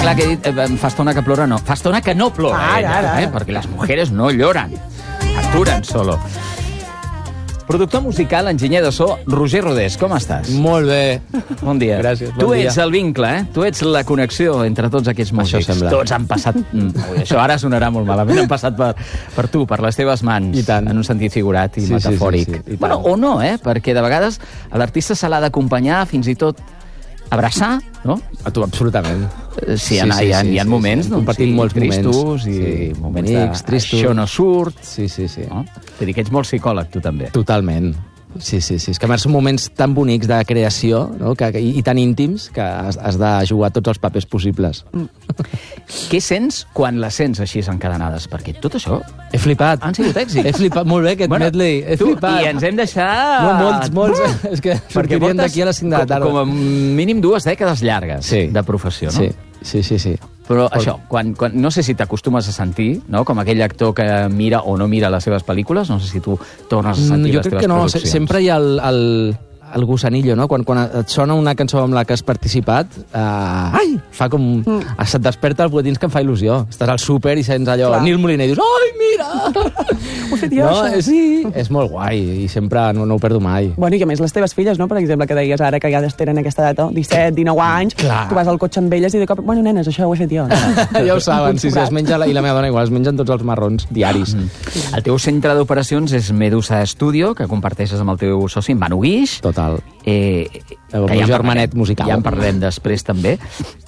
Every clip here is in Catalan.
clar que he dit, fa estona que plora, no. Fa estona que no plora, ella, perquè les mujeres no lloran. Facturen solo. Productor musical, enginyer de so, Roger Rodés, com estàs? Molt bé. Bon dia. Gràcies, bon tu dia. ets el vincle, Tu ets la connexió entre tots aquests músics. Això sembla. Tots han passat... Això ara sonarà molt malament. Han passat per tu, per les teves mans. I tant. En un sentit figurat i metafòric. Sí. Bueno, o no, perquè de vegades a l'artista se l'ha d'acompanyar, fins i tot abraçar, no? A tu, absolutament. Sí, hi ha moments, doncs, compartim molts tristos moments. i moments bonics, tristos. Això no surt. Sí. No? Vull dir que ets molt psicòleg, tu també. Totalment. Sí. És que a més són moments tan bonics de creació, no? i tan íntims que has de jugar tots els papers possibles. Què sents quan les sents així encadenades? Perquè tot això... He flipat. Han sigut èxits. He flipat molt bé aquest medley. He flipat. I ens hem deixat... No, molts. És que sortirien d'aquí a les 5 de la tarda. Com a mínim 2 dècades llargues de professió, no? Sí. Però això, quan no sé si t'acostumes a sentir, no? Com aquell actor que mira o no mira les seves pel·lícules, no sé si tu tornes a sentir les teves produccions. Jo crec que no, sempre hi ha el gusanillo, no? Quan et sona una cançó amb la que has participat, fa com... Se't desperta el buetins que em fa il·lusió. Estàs al súper i sents allò, Nil Moliner, i dius, ai, mira! Ho he fet jo, això. Sí, és molt guai, i sempre no ho perdo mai. Bueno, i a més les teves filles, no? Per exemple, que deies ara que ja tenen aquesta data, 17, 19 anys, tu vas al cotxe amb elles i de cop, bueno, nenes, això ho he fet jo. Ja ho saben, sí, es menja, i la meva dona igual, es mengen tots els marrons diaris. El teu centre d'operacions és Medusa Studio, que comparteixes amb el teu soci, Manu Guix. Total. El meu germanet musical. Ja en parlem després, també.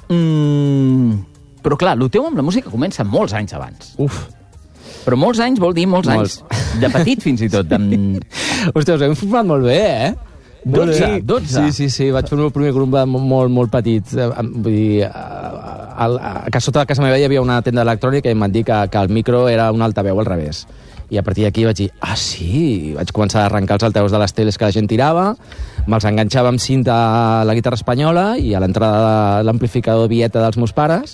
Però clar, el teu amb la música comença molts anys abans. Però molts anys vol dir molts anys. De petit, fins i tot. Hòstia, us hem format molt bé, 12. Sí. Vaig fer el meu primer grup molt petit. Vull dir, a sota de casa meva hi havia una tenda electrònica i em van dir que el micro era un altaveu al revés. I a partir d'aquí vaig dir, sí! Vaig començar a arrencar els altaveus de les teles que la gent tirava, me'ls enganxava amb cinta a la guitarra espanyola i a l'entrada de l'amplificador Vieta dels meus pares,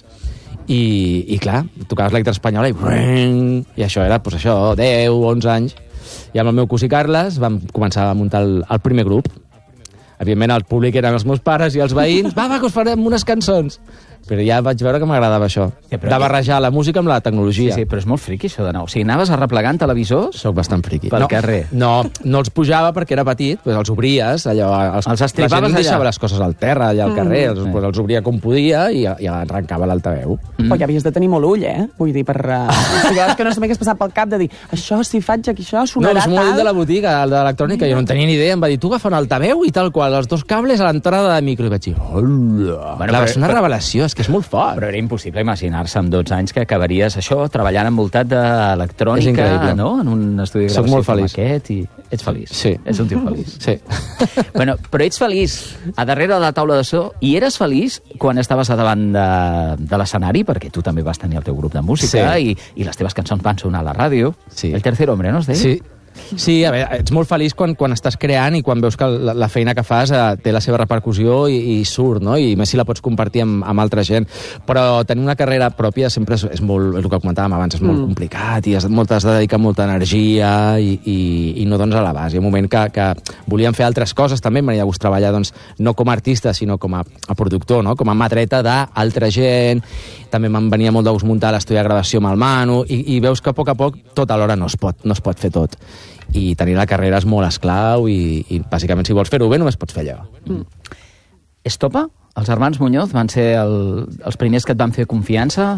i clar, tocaves la guitarra espanyola i això era, 10, 11 anys. I amb el meu cosí Carles vam començar a muntar el primer grup. Evidentment, el públic eren els meus pares i els veïns. Va, que us farem unes cançons. Però ja vaig veure que m'agradava això, de barrejar la música amb la tecnologia. Sí, però és molt friqui, això de nou. O sigui, anaves arreplegant televisors? Soc bastant friqui. Pel carrer? No els pujava perquè era petit, doncs els obries, allò... Els estripaves allà? La gent deixava allà? les coses al terra, allà al carrer, els obria com podia i arrencava l'altaveu. Però ja havies de tenir molt ull, Vull dir, per... És que no se m'hagués passat pel cap de dir, això, si faig aquí això, sonarà tal... No, és de la botiga, el de l'electrònica, jo no tenia ni idea, em va dir, tu agafa un altaveu i tal qual, els 2 cables a l'entrada de micro, i vaig dir, hola... Bueno, és una revelació, és que és molt fort. Però era impossible imaginar-se amb 12 anys que acabaries això, treballant envoltat d'electrònica, no? En un estudi de gravació. Soc molt feliç. Aquest, i ets feliç. Sí. Ets un tio feliç. Sí. Bueno, però ets feliç a darrere de la taula de so, i eres feliç quan estaves a davant de l'escenari, perquè tu també vas tenir el teu grup de música, i les teves cançons van sonar a la ràdio. Sí. El tercer hombre, no es deia? Sí, a veure, ets molt feliç quan estàs creant i quan veus que la feina que fas té la seva repercussió i surt, no? I més si la pots compartir amb altra gent. Però tenir una carrera pròpia sempre és molt, el que comentàvem abans, és molt complicat i has de dedicar molta energia i no dones a l'abast. Hi ha un moment que volíem fer altres coses també, m'agradaria gust treballar no com a artista, sinó com a productor, no? Com a mà dreta d'altra gent. També me'n venia molt de gust muntar l'estudi de gravació amb el Manu i veus que a poc tot alhora no es pot fer tot. I tenir la carrera és molt esclau i bàsicament si vols fer-ho bé només pots fer allò. Estopa? Els germans Muñoz van ser els primers que et van fer confiança?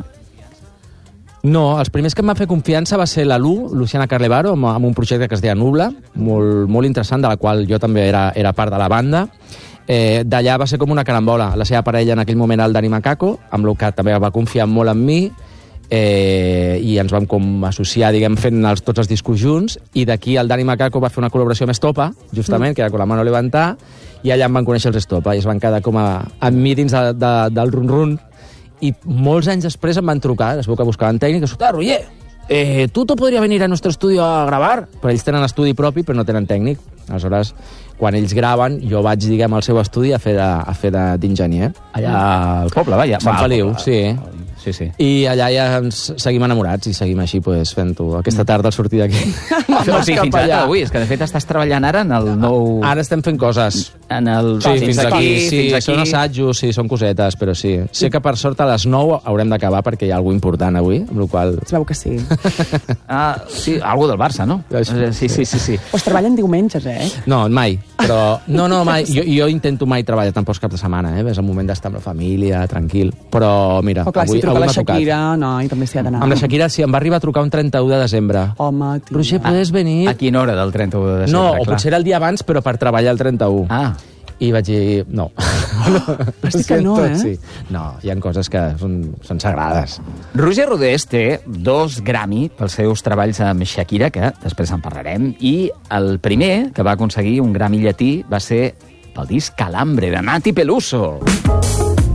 No, els primers que em van fer confiança va ser la Luciana Carlevaro, amb un projecte que es deia Nubla, molt interessant, de la qual jo també era part de la banda. D'allà va ser com una carambola. La seva parella en aquell moment era el Dani Macaco, amb el que també va confiar molt en mi, i ens vam com associar, fent tots els discos junts, i d'aquí el Dani Macaco va fer una col·laboració amb Estopa, justament, que era con la mano levantar, i allà em van conèixer els Estopa, i es van quedar com amb mi dins del run-run, i molts anys després em van trucar, es veu que buscaven tècnic, Roger, ¿tú te podrías venir a nuestro estudio a grabar? Però ells tenen estudi propi, però no tenen tècnic. Aleshores, quan ells graven, jo vaig, al seu estudi a fer d'enginyer. Allà al poble, vaja. Sant Feliu, sí. sí, sí. I allà ja ens seguim enamorats i seguim així pues, fent-ho aquesta tarda al sortir d'aquí. O sigui, fins ara avui, és que de fet estàs treballant ara en el nou... Ara estem fent coses. En el... Sí, fins aquí. Sí, fins aquí. són assajos, sí, són cosetes, però sí. Sé que per sort a les 9 haurem d'acabar perquè hi ha alguna important avui, amb la qual... Es veu que sí. Sí, algo del Barça, no? Sí. Pues treballen diumenges, No, mai. Però, no, mai. Jo intento mai treballar tampoc els caps de setmana, És el moment d'estar amb la família, tranquil. Però, mira, però clar, avui, si truca avui la m'ha tocat. Shakira, no, i també s'hi ha d'anar. Amb la Shakira, sí, em va arribar a trucar un 31 de desembre. Home, tio. Roger, puedes venir? A quina hora del 31 de desembre? No, o clar. potser era el dia abans, però per treballar el 31. Ah. I vaig dir, no. Hosti que no, Sí. No, hi ha coses que són sagrades. Roger Rodés té 2 Grammy pels seus treballs amb Shakira, que després en parlarem, i el primer que va aconseguir un Grammy llatí va ser pel disc Calambre, de Nati Peluso.